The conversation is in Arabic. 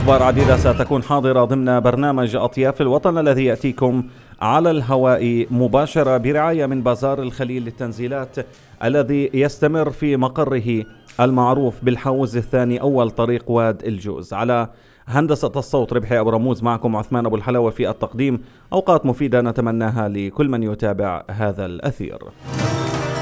أخبار عديدة ستكون حاضرة ضمن برنامج أطياف الوطن الذي يأتيكم على الهواء مباشرة برعاية من بازار الخليل للتنزيلات الذي يستمر في مقره المعروف بالحوز الثاني أول طريق واد الجوز. على هندسة الصوت ربحي أبو رموز، معكم عثمان أبو الحلوة في التقديم. أوقات مفيدة نتمناها لكل من يتابع هذا الأثير.